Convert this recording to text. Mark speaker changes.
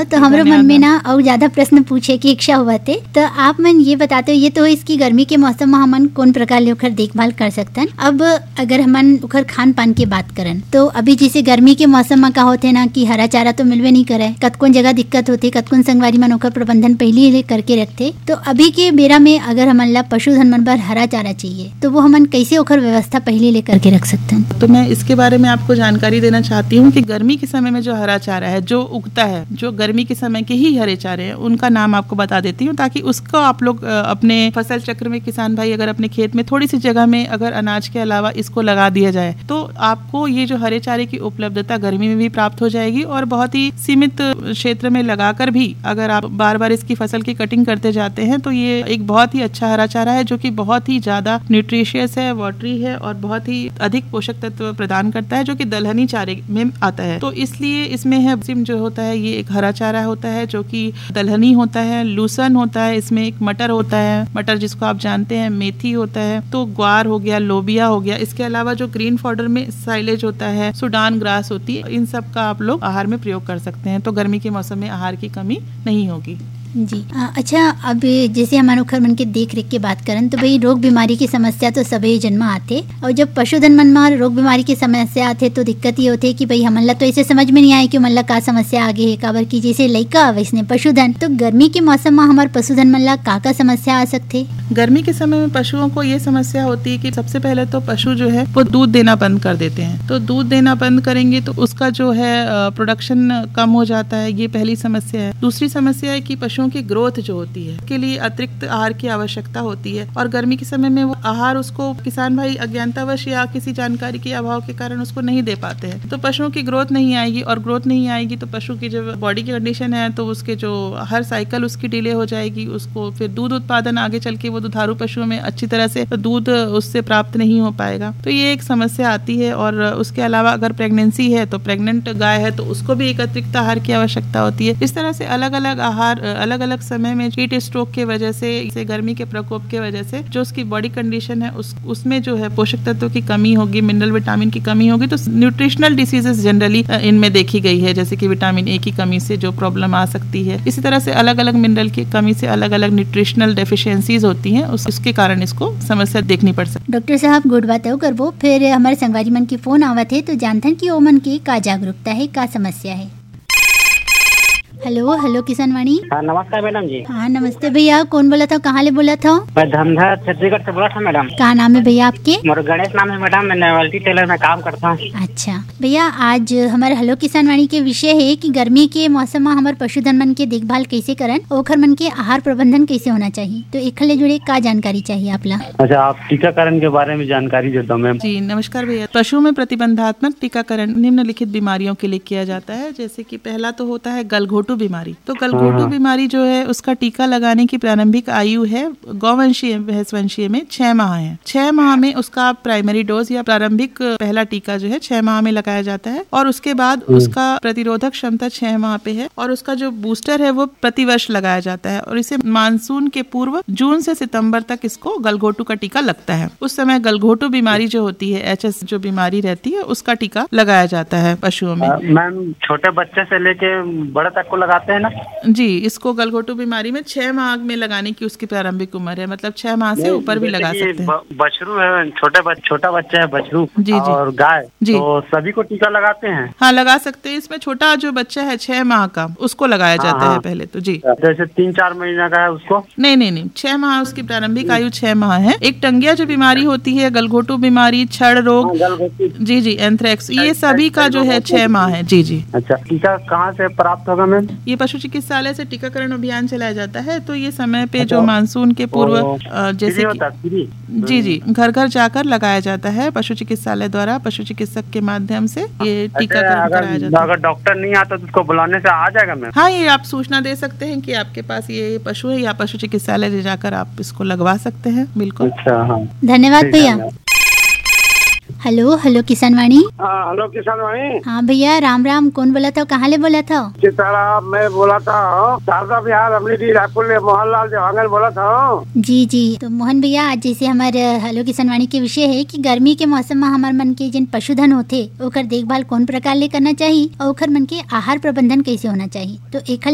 Speaker 1: तो हमरो मन में ना और ज्यादा प्रश्न पूछे की इच्छा हुआ थे। तो आप मन ये बताते हो, ये तो इसकी गर्मी के मौसम में हमन कौन प्रकार ले ओकर देखभाल कर सकतन। अब अगर हमन ओकर खान पान की बात करन तो अभी जैसे गर्मी के मौसम में का होते ना कि हरा चारा तो मिलवे नहीं करे, कतकोन जगह दिक्कत होती, कतकोन संगवारी मन ओकर प्रबंधन पहले ही करके रखते। तो अभी के बेरा में अगर हमन ला पशुधन मन बर हरा चारा चाहिए तो वो हमन कैसे ओकर व्यवस्था पहले ले करके रख सकते हैं।
Speaker 2: तो मैं इसके बारे में आपको जानकारी देना चाहती हूँ कि गर्मी के समय में जो हरा चारा है जो उगता है, जो गर्मी के समय के ही हरे चारे हैं, उनका नाम आपको बता देती हूँ ताकि उसको आप लोग अपने फसल चक्र में किसान भाई अगर अपने खेत में थोड़ी सी जगह में अगर अनाज के अलावा इसको लगा दिया जाए तो आपको ये जो हरे चारे की उपलब्धता गर्मी में भी प्राप्त हो जाएगी और बहुत ही सीमित क्षेत्र में लगाकर भी अगर आप बार बार इसकी फसल की कटिंग करते जाते हैं तो ये एक बहुत ही अच्छा हरा चारा है जो कि बहुत ही ज्यादा न्यूट्रिशियस है, वाटरी है और बहुत ही अधिक पोषक तत्व प्रदान करता है जो कि दलहनी चारे में आता है। तो इसलिए इसमें है जो होता है ये एक हरा चारा होता है जो कि दलहनी होता है, लूसन होता है, इसमें एक मटर होता है, मटर जिसको आप जानते हैं, मेथी होता है, तो ग्वार हो गया, लोबिया हो गया। इसके अलावा जो ग्रीन फॉडर में साइलेज होता है, सुडान ग्रास होती है, इन सब का आप लोग आहार में प्रयोग कर सकते हैं। तो गर्मी के मौसम में आहार की कमी नहीं होगी
Speaker 1: जी। अच्छा, अब जैसे हमारे घर मन के देख रेख की बात करें तो भाई रोग बीमारी की समस्या तो सभी जन्म आते और जब पशुधन मन में रोग बीमारी की समस्या आते तो दिक्कत ये होती है कि भाई हमला तो ऐसे समझ में नहीं आए कि मतलब का समस्या आगे है काबर की जैसे लइका वैसने पशुधन। तो गर्मी के मौसम में हमारे पशुधन मन ला का समस्या आ सकते।
Speaker 2: गर्मी के समय में पशुओं को ये समस्या होती है कि सबसे पहले तो पशु जो है वो दूध देना बंद कर देते हैं। तो दूध देना बंद करेंगे तो उसका जो है प्रोडक्शन कम हो जाता है, ये पहली समस्या है। दूसरी समस्या है कि पशुओं की ग्रोथ जो होती है के लिए अतिरिक्त आहार की आवश्यकता होती है और गर्मी के समय में वो आहार उसको किसान भाई अज्ञानतावश या किसी जानकारी के अभाव के कारण उसको नहीं दे पाते हैं। तो पशुओं की ग्रोथ नहीं आएगी और ग्रोथ नहीं आएगी तो पशु की जो बॉडी की कंडीशन है तो उसके जो हर साइकिल उसकी डिले हो जाएगी, उसको फिर दूध उत्पादन आगे चल के वो दुधारू पशुओं में अच्छी तरह से दूध उससे प्राप्त नहीं हो पाएगा। तो ये एक समस्या आती है। और उसके अलावा अगर प्रेगनेंसी है तो प्रेग्नेंट गाय है तो उसको भी एक अतिरिक्त आहार की आवश्यकता होती है। इस तरह से अलग अलग आहार अलग अलग समय में हीट स्ट्रोक के वजह से गर्मी के प्रकोप के वजह से जो उसकी बॉडी कंडीशन है उसमें जो है पोषक तत्वों की कमी होगी, मिनरल विटामिन की कमी होगी। तो न्यूट्रिशनल डिसीजेस जनरली इनमें देखी गई है, जैसे कि विटामिन ए की कमी से जो प्रॉब्लम आ सकती है। इसी तरह से अलग अलग मिनरल की कमी से अलग अलग न्यूट्रिशनल डेफिशिएंसीज होती हैं, उसके कारण इसको समस्या देखनी पड़ सकती है।
Speaker 1: डॉक्टर साहब गुड बात है करबो। फिर हमारे संगवारी मन की फोन आवत है तो जानते हैं कि ओ मन की का जागरूकता है, का समस्या है। हेलो किसानवाणी।
Speaker 3: हाँ नमस्कार मैडम जी।
Speaker 1: हाँ नमस्ते भैया, कौन बोला था, कहाँ ले बोला था?
Speaker 3: मैं धमधा छत्तीसगढ़ से बोला था मैडम।
Speaker 1: क्या नाम है भैया आपके?
Speaker 3: मेरा गणेश नाम है मैडम, मैं नॉवेल्टी टेलर में काम करता हूँ।
Speaker 1: अच्छा भैया, आज हमारे हेलो किसानवाणी के विषय है कि गर्मी के मौसम में हमारे पशुधन मन के देखभाल कैसे करन, ओखर मन के आहार प्रबंधन कैसे होना चाहिए। तो एक ले जुड़े का जानकारी चाहिए आपला?
Speaker 3: अच्छा, आप टीकाकरण के बारे में जानकारी देता हूँ मैम।
Speaker 2: जी नमस्कार भैया। पशुओं में प्रतिबंधात्मक टीकाकरण निम्नलिखित बीमारियों के लिए किया जाता है। जैसे कि पहला तो होता है गलघोटू बीमारी। तो गलघोटू बीमारी जो है उसका टीका लगाने की प्रारंभिक आयु है गौवंशीय भैंसवंशीय में 6 माह है। 6 माह में उसका प्राइमरी डोज या प्रारंभिक पहला टीका जो है 6 माह में लगाया जाता है और उसके बाद उसका प्रतिरोधक क्षमता 6 माह पे है और उसका जो बूस्टर है वो प्रतिवर्ष लगाया जाता है। और इसे मानसून के पूर्व जून से सितंबर तक इसको गलघोटू का टीका लगता है। उस समय गलघोटू बीमारी जो होती है, HS जो बीमारी रहती है, उसका टीका लगाया जाता है पशुओं में।
Speaker 3: मैम छोटे बच्चे से लेके बड़े तक को लगाते हैं ना?
Speaker 2: जी, इसको गलघोटू बीमारी में 6 माह में लगाने की उसकी प्रारंभिक उम्र है, मतलब 6 माह से ऊपर भी लगा सकते हैं।
Speaker 3: बछरू है, छोटा बच्चा है बछरू
Speaker 2: जी
Speaker 3: और गाय
Speaker 2: जी,
Speaker 3: तो सभी को टीका लगाते हैं?
Speaker 2: हाँ लगा सकते हैं। इसमें छोटा जो बच्चा है 6 माह का उसको लगाया जाता है पहले तो। जी,
Speaker 3: जैसे 3-4 महीना का है उसको
Speaker 2: नहीं 6 माह उसकी प्रारंभिक आयु 6 माह है। एक टंगिया जो बीमारी होती है, गलघोटू बीमारी, छड़ रोग, जी एंथ्रेक्स, ये सभी का जो है 6 माह है। जी। अच्छा,
Speaker 3: टीका कहाँ से प्राप्त होगा मैम?
Speaker 2: ये पशु चिकित्सालय से टीकाकरण अभियान चलाया जाता है। तो ये समय पे जो मानसून के पूर्व जैसे जी घर घर जाकर लगाया जाता है पशु चिकित्सालय द्वारा, पशु चिकित्सक के माध्यम से ये टीकाकरण कराया जाता है।
Speaker 3: अगर डॉक्टर नहीं आता तो उसको बुलाने से आ जाएगा मैम?
Speaker 2: हाँ, ये आप सूचना दे सकते हैं कि आपके पास ये पशु है या पशु चिकित्सालय ले जाकर आप इसको लगवा सकते हैं। बिल्कुल।
Speaker 3: अच्छा, हाँ
Speaker 1: धन्यवाद भैया। हेलो किसानवाणी।
Speaker 4: हाँ हेलो किसानवाणी।
Speaker 1: हाँ भैया राम, कौन बोला था, कहाँ ले बोला था?
Speaker 4: मैं बोला था शारदा बिहार अमृति रायपुर ले मोहनलाल जवांगल बोला था।
Speaker 1: जी तो मोहन भैया, आज जैसे हमारे हेलो किसानवाणी के विषय है कि गर्मी के मौसम में हमारे मन के जिन पशुधन होते ओकर देखभाल कौन प्रकार ले करना चाहिए और ओकर मन के आहार प्रबंधन कैसे होना चाहिए। तो एक